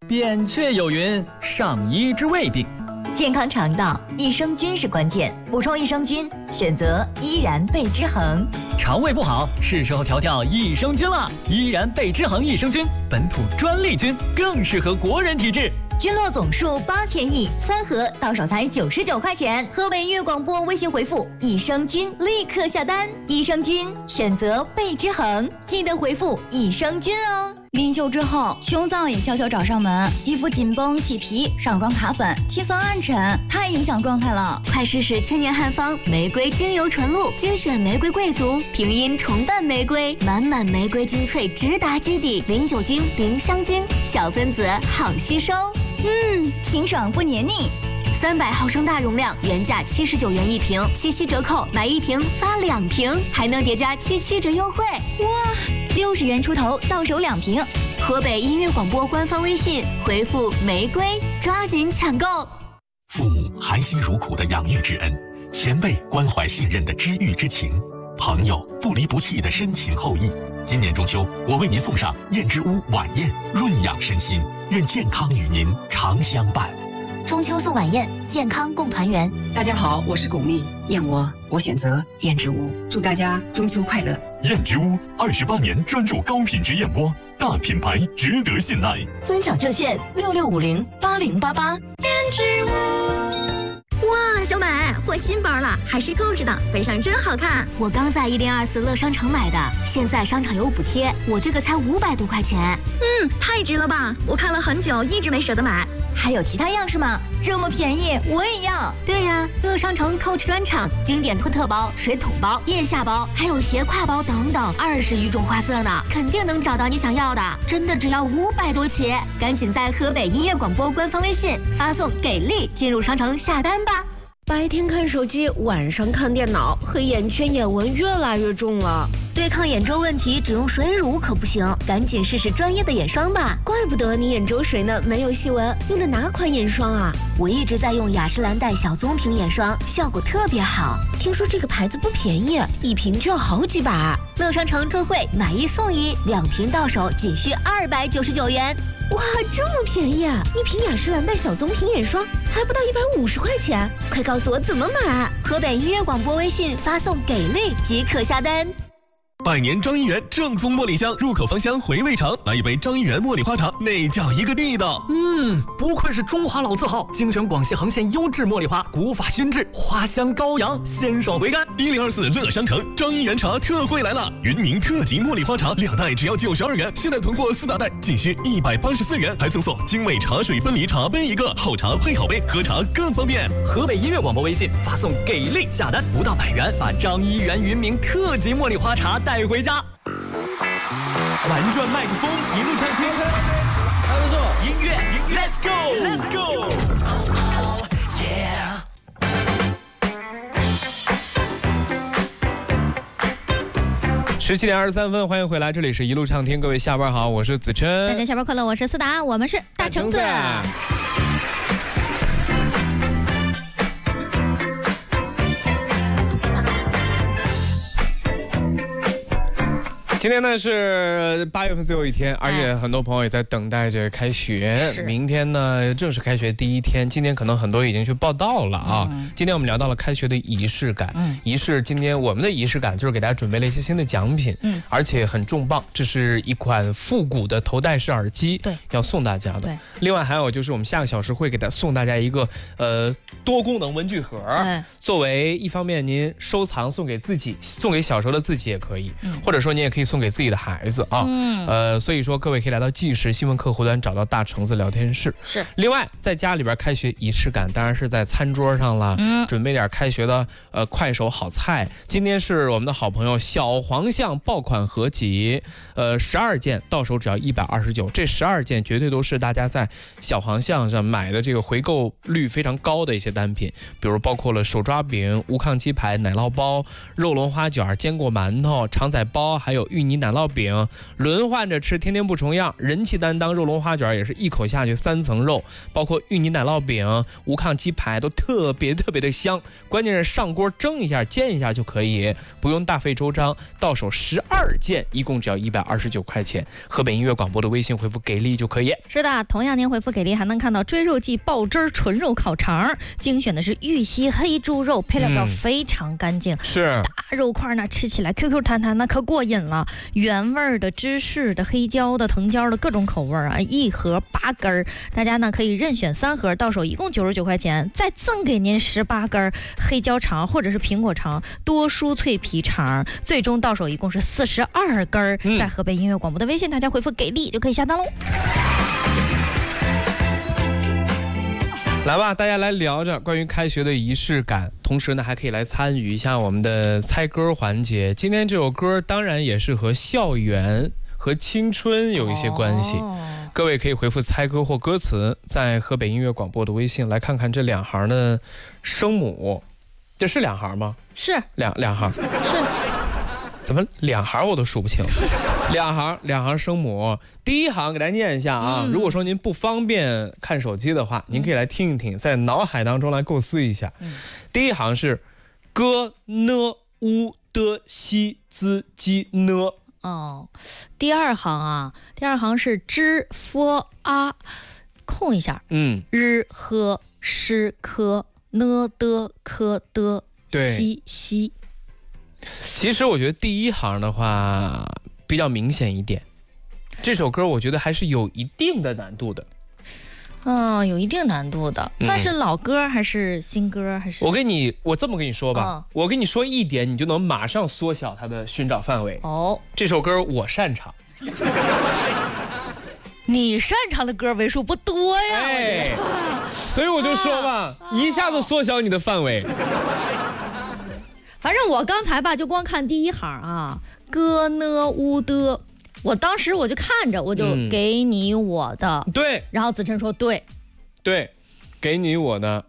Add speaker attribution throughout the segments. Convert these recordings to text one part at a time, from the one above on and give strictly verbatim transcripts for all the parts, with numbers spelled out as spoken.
Speaker 1: 扁鹊有云：上医治未病。
Speaker 2: 健康肠道，益生菌是关键，补充益生菌，选择依然贝之恒。
Speaker 1: 肠胃不好，是时候调调益生菌了。依然贝之恒益生菌，本土专利菌，更适合国人体质。
Speaker 2: 菌落总数八千亿，三盒到手才九十九块钱。河北音乐广播微信回复益生菌，立刻下单。益生菌选择贝之恒，记得回复益生菌哦。
Speaker 3: 临休之后，胸燥也悄悄找上门，肌肤紧绷、起皮、上妆卡粉、气色暗沉，太影响状态了。
Speaker 4: 快试试千年汉方玫瑰精油纯露，精选玫瑰贵族，平阴重淡玫瑰，满满玫瑰精粹直达基底，零酒精、零香精，小分子好吸收。
Speaker 3: 嗯，清爽不黏腻。
Speaker 4: 三百毫升大容量，原价七十九元一瓶，七夕折扣买一瓶发两瓶，还能叠加七七折优惠。
Speaker 3: 哇，六十元出头到手两瓶。
Speaker 4: 河北音乐广播官方微信回复玫瑰，抓紧抢购。
Speaker 5: 父母含辛茹苦的养育之恩，前辈关怀信任的知遇之情，朋友不离不弃的深情厚谊。今年中秋，我为您送上燕之屋晚宴，润养身心，愿健康与您常相伴。
Speaker 4: 中秋送晚宴，健康共团圆。
Speaker 6: 大家好，我是巩俐，燕窝我选择燕之屋，祝大家中秋快乐。
Speaker 5: 燕之屋二十八年专注高品质燕窝，大品牌值得信赖。
Speaker 2: 尊享热线六六五零八零八八。燕之屋。哇，小美换新包了，还是购置的，背上真好看。
Speaker 4: 我刚在一零二四乐商城买的，现在商场有补贴，我这个才五百多块钱。
Speaker 2: 嗯，太值了吧！我看了很久，一直没舍得买。还有其他样式吗？这么便宜，我也要。
Speaker 4: 对呀，乐商城 Coach 专场，经典托特包、水桶包、腋下包，还有斜挎包等等，二十余种花色呢，肯定能找到你想要的。真的只要五百多起，赶紧在河北音乐广播官方微信发送“给力”进入商城下单吧。
Speaker 7: 白天看手机，晚上看电脑，黑眼圈、眼纹越来越重了。
Speaker 4: 对抗眼周问题，只用水乳可不行，赶紧试试专业的眼霜吧。
Speaker 7: 怪不得你眼周水呢，没有细纹。用的哪款眼霜啊？
Speaker 4: 我一直在用雅诗兰黛小棕瓶眼霜，效果特别好。
Speaker 7: 听说这个牌子不便宜，一瓶就要好几百。
Speaker 4: 乐商城特惠，买一送一，两瓶到手仅需二百九十九元。
Speaker 7: 哇，这么便宜啊！一瓶雅诗兰黛小棕瓶眼霜还不到一百五十块钱，快告诉我怎么买！
Speaker 4: 河北音乐广播微信发送“给力”即可下单。
Speaker 8: 百年张一元正宗茉莉香，入口芳香，回味长。来一杯张一元茉莉花茶，那叫一个地道。
Speaker 1: 嗯，不愧是中华老字号，精选广西横县优质茉莉花，古法熏制，花香高扬，鲜爽回甘。
Speaker 8: 一零二四乐商城张一元茶特惠来了，云宁特级茉莉花茶两袋只要九十二元，现在囤货四大袋仅需一百八十四元，还赠送精美茶水分离茶杯一个，好茶配好杯，喝茶更方便。
Speaker 1: 河北音乐广播微信发送给力下单，不到百元，把张一元云明特级茉莉花茶带回家。
Speaker 9: 玩转麦克风，一路畅听，还不错。音乐 ，Let's go，Let's go， yeah。
Speaker 10: 十七点二十三分，欢迎回来，这里是一路畅听，各位下班好，我是子琛。
Speaker 11: 大家下班快乐，我是思达，我们是大橙子。
Speaker 10: 今天呢是八月份最后一天，而且很多朋友也在等待着开学。明天呢正式开学第一天，今天可能很多已经去报到了啊。嗯、今天我们聊到了开学的仪式感，嗯、仪式今天我们的仪式感就是给大家准备了一些新的奖品，嗯，而且很重磅，这是一款复古的头戴式耳机，对，要送大家的。对，另外还有就是我们下个小时会给大家送大家一个呃多功能文具盒，嗯、作为一方面您收藏送给自己，送给小时候的自己也可以，嗯、或者说你也可以送给自己的孩子啊，嗯，呃，所以说各位可以来到即时新闻客户端找到大橙子聊天室。是，另外在家里边开学仪式感当然是在餐桌上了，嗯，准备点开学的呃快手好菜。今天是我们的好朋友小黄象爆款合集，呃，十二件到手只要一百二十九，这十二件绝对都是大家在小黄象上买的这个回购率非常高的一些单品，比如包括了手抓饼、无抗鸡排、奶酪包、肉龙花卷、坚果馒头、肠仔包，还有玉芋泥奶酪饼，轮换着吃，天天不重样。人气担当肉龙花卷也是一口下去三层肉，包括芋泥奶酪饼、无炕鸡排都特别特别的香。关键是上锅蒸一下、煎一下就可以，不用大费周章。到手十二件，一共只要一百二十九块钱。河北音乐广播的微信回复给力就可以。
Speaker 11: 是的，同样您回复给力还能看到追肉季爆汁纯肉烤肠，精选的是玉溪黑猪肉，配料表非常干净，
Speaker 10: 嗯、是
Speaker 11: 大肉块呢，吃起来 Q Q 弹弹，那可过瘾了。原味的、芝士的、黑椒的、藤椒的各种口味啊，一盒八根儿，大家呢可以任选三盒，到手一共九十九块钱，再赠给您十八根黑椒肠或者是苹果肠、多酥脆皮肠，最终到手一共是四十二根。嗯、在河北音乐广播的微信，大家回复给力就可以下单喽。
Speaker 10: 来吧，大家来聊着关于开学的仪式感，同时呢还可以来参与一下我们的猜歌环节。今天这首歌当然也是和校园和青春有一些关系，哦、各位可以回复猜歌或歌词，在河北音乐广播的微信来看看这两行的声母，这是两行吗？
Speaker 11: 是
Speaker 10: 两两行，
Speaker 11: 是
Speaker 10: 怎么两行我都数不清？两行两行声母，第一行给大家念一下啊。嗯、如果说您不方便看手机的话，您可以来听一听，在脑海当中来构思一下。嗯、第一行是 g n u d x z j n。
Speaker 11: 哦，第二行啊，第二行是 zh f a， 空一下，
Speaker 10: 嗯
Speaker 11: ，r h sh k n d k d x x。
Speaker 10: 其实我觉得第一行的话比较明显一点，这首歌我觉得还是有一定的难度的。
Speaker 11: 嗯，有一定难度的，算是老歌还是新歌还是？
Speaker 10: 我跟你，我这么跟你说吧，嗯、我跟你说一点，你就能马上缩小它的寻找范围。
Speaker 11: 哦，
Speaker 10: 这首歌我擅长。
Speaker 11: 你擅长的歌为数不多呀，
Speaker 10: 哎，所以我就说吧，啊、一下子缩小你的范围。
Speaker 11: 反正我刚才吧，就光看第一行啊 ，g n u d， 我当时我就看着，我就给你我的，
Speaker 10: 嗯、对，
Speaker 11: 然后子琛说对，
Speaker 10: 对，给你我的，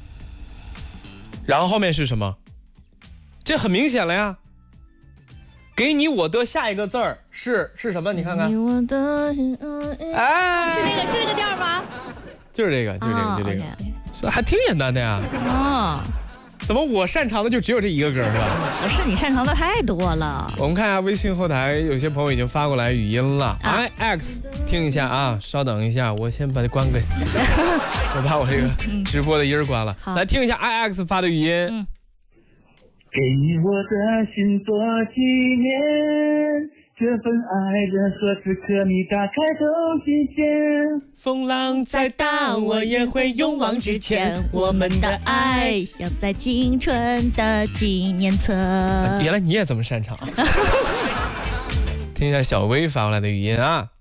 Speaker 10: 然后后面是什么？这很明显了呀，给你我的下一个字儿是是什么？你看看，
Speaker 11: 你我的，
Speaker 10: 哎，
Speaker 11: 是这个是这个调吗？
Speaker 10: 就是这个，就是这个，
Speaker 11: 哦、
Speaker 10: 就这个，
Speaker 11: okay, okay.
Speaker 10: 还挺简单的呀。
Speaker 11: 哦。
Speaker 10: 怎么我擅长的就只有这一个歌是吧？
Speaker 11: 不是，你擅长的太多了。
Speaker 10: 我们看一下微信后台，有些朋友已经发过来语音了。啊、I X， 听一下啊，稍等一下，我先把它关个，我把我这个直播的音儿关了。嗯、来听一下 I X 发的语音。嗯、
Speaker 12: 给你我的心做纪念。这份爱任何时刻你打开都新鲜，
Speaker 1: 风浪再大我也会勇往直前，我们的爱
Speaker 11: 像在青春的纪念册。
Speaker 10: 原来你也这么擅长。听一下小薇发过来的语音啊。